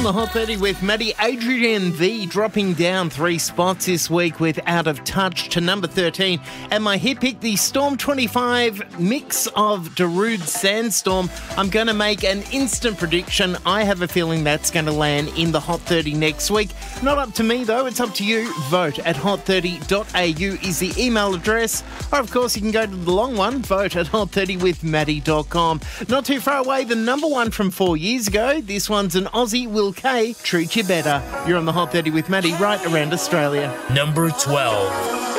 On the Hot 30 with Maddie, Adrian V dropping down 3 spots this week with Out of Touch to number 13. And my hit pick, the Storm 25 mix of Darude Sandstorm. I'm going to make an instant prediction. I have a feeling that's going to land in the Hot 30 next week. Not up to me though, it's up to you. Vote at hot30.au is the email address. Or of course you can go to the long one, vote at hot30withmaddie.com. Not too far away, the number one from 4 years ago. This one's an Aussie, Will K, Treat You Better. You're on the Hot 30 with Maddie right around Australia. Number 12.